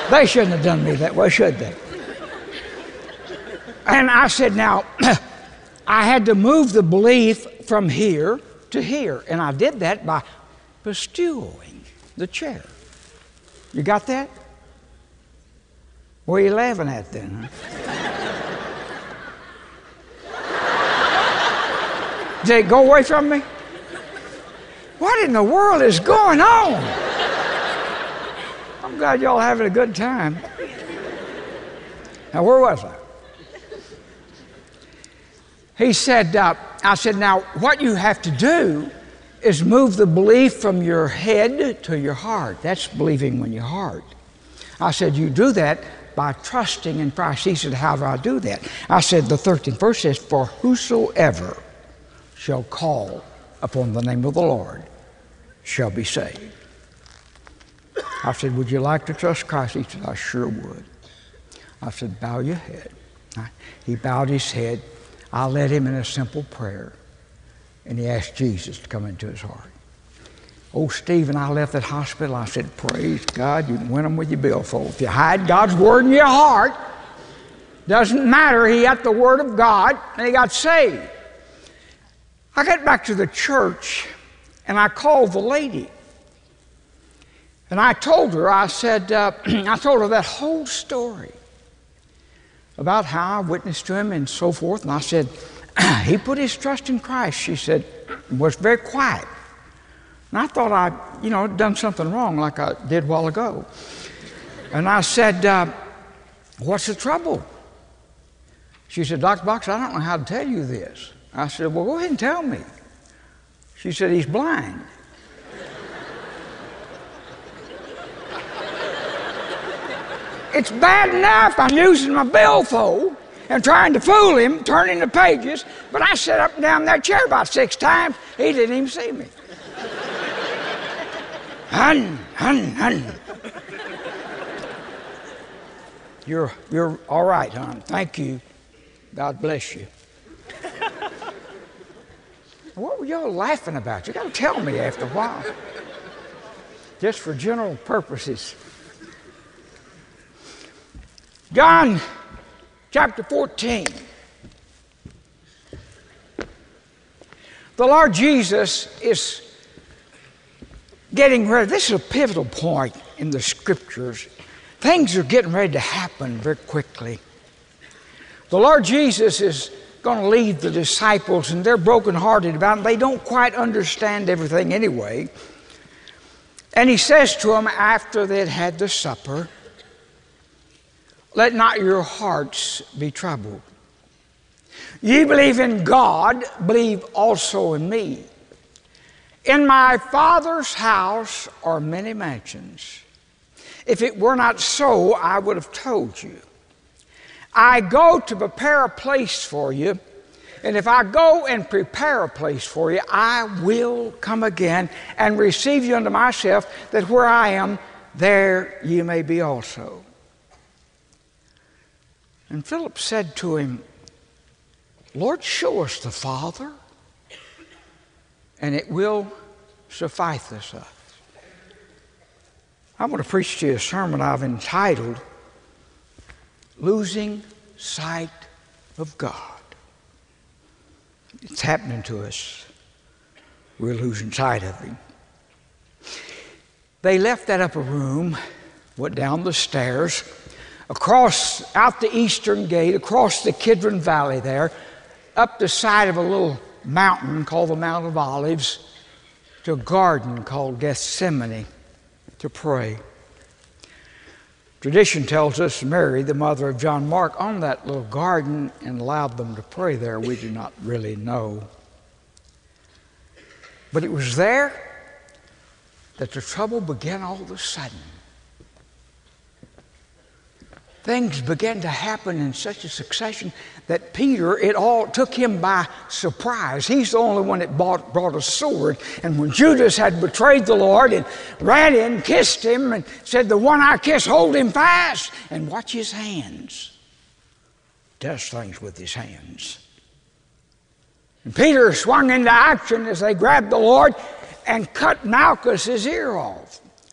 They shouldn't have done me that way, should they? And I said, now, I had to move the belief from here to here. And I did that by bestowing the chair. You got that? What are you laughing at then, huh? Did it go away from me? What in the world is going on? I'm glad y'all having a good time. Now, where was I? He said, I said, now, what you have to do is move the belief from your head to your heart. That's believing in your heart. I said, you do that by trusting in Christ. He said, how do I do that? I said, the 13th verse says, for whosoever shall call upon the name of the Lord shall be saved. I said, would you like to trust Christ? He said, I sure would. I said, bow your head. He bowed his head. I led him in a simple prayer, and he asked Jesus to come into his heart. Oh, Steve and I left that hospital. I said, praise God, you can win them with your billfold. If you hide God's word in your heart, doesn't matter. He got the word of God, and he got saved. I got back to the church, and I called the lady. And I told her, I said, I told her that whole story about how I witnessed to him and so forth. And I said, he put his trust in Christ. She said, was very quiet. And I thought I'd, done something wrong like I did a while ago. And I said, what's the trouble? She said, Dr. Box, I don't know how to tell you this. I said, well, go ahead and tell me. She said, he's blind. It's bad enough I'm using my billfold and trying to fool him, turning the pages, but I sat up and down that chair about 6 times. He didn't even see me. Hun. You're all right, hon. Thank you. God bless you. What were y'all laughing about? You got to tell me after a while. Just for general purposes. John chapter 14. The Lord Jesus is getting ready. This is a pivotal point in the scriptures. Things are getting ready to happen very quickly. The Lord Jesus is going to leave the disciples, and they're brokenhearted about it. They don't quite understand everything anyway. And he says to them after they'd had the supper, let not your hearts be troubled. Ye believe in God, believe also in me. In my Father's house are many mansions. If it were not so, I would have told you. I go to prepare a place for you, and if I go and prepare a place for you, I will come again and receive you unto myself, that where I am, there you may be also. And Philip said to him, Lord, show us the Father, and it will suffice us. I'm going to preach to you a sermon I've entitled, Losing Sight of God. It's happening to us. We're losing sight of Him. They left that upper room, went down the stairs, across out the eastern gate, across the Kidron Valley there, up the side of a little mountain called the Mount of Olives, to a garden called Gethsemane to pray. Tradition tells us Mary, the mother of John Mark, owned that little garden and allowed them to pray there. We do not really know. But it was there that the trouble began all of a sudden. Things began to happen in such a succession that Peter, it all took him by surprise. He's the only one that brought a sword. And when Judas had betrayed the Lord and ran in, kissed him, and said, the one I kiss, hold him fast, and watch his hands. Does things with his hands. And Peter swung into action as they grabbed the Lord and cut Malchus's ear off.